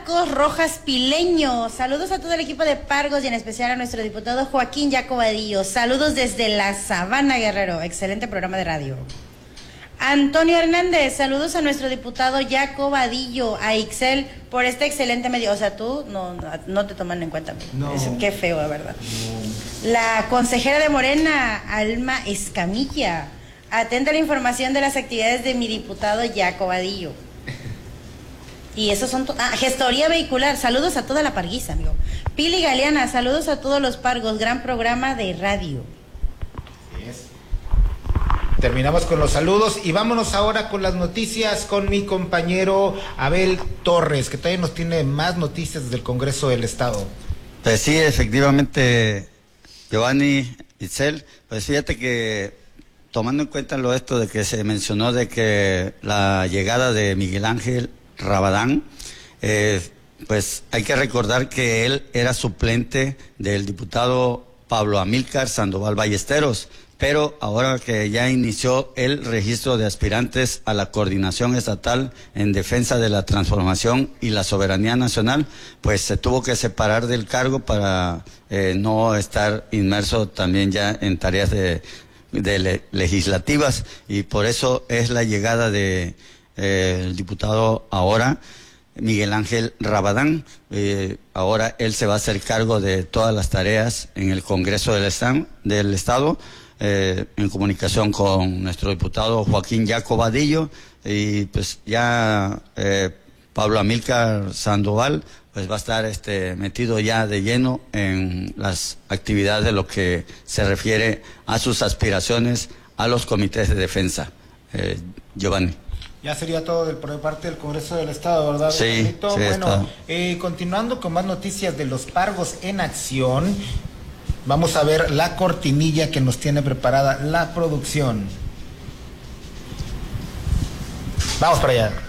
Marcos Rojas Pileño. Saludos a todo el equipo de Pargos y en especial a nuestro diputado Joaquín Jacobadillo. Saludos desde La Sabana, Guerrero. Excelente programa de radio. Antonio Hernández, saludos a nuestro diputado Jacobadillo, a Ixel, por este excelente medio. O sea, tú no te toman en cuenta. No. Qué feo, de verdad. No. La consejera de Morena, Alma Escamilla. Atenta a la información de las actividades de mi diputado Jacobadillo. Y esos son... gestoría vehicular. Saludos a toda la parguisa, amigo. Pili Galeana, saludos a todos los Pargos. Gran programa de radio. Así es. Terminamos con los saludos y vámonos ahora con las noticias con mi compañero Abel Torres, que todavía nos tiene más noticias del Congreso del Estado. Pues sí, efectivamente, Giovanni, Itzel, pues fíjate que tomando en cuenta esto de que se mencionó de que la llegada de Miguel Ángel Rabadán, pues hay que recordar que él era suplente del diputado Pablo Amílcar Sandoval Ballesteros, pero ahora que ya inició el registro de aspirantes a la coordinación estatal en defensa de la transformación y la soberanía nacional, pues se tuvo que separar del cargo para no estar inmerso también ya en tareas legislativas, y por eso es la llegada de el diputado ahora, Miguel Ángel Rabadán. Ahora él se va a hacer cargo de todas las tareas en el Congreso del Estado, en comunicación con nuestro diputado Joaquín Jacobadillo, y pues ya Pablo Amílcar Sandoval pues va a estar metido ya de lleno en las actividades de lo que se refiere a sus aspiraciones a los comités de defensa. Giovanni. Ya sería todo por parte del Congreso del Estado, ¿verdad? Sí, sí, bueno, continuando con más noticias de los Pargos en acción, vamos a ver la cortinilla que nos tiene preparada la producción. Vamos para allá.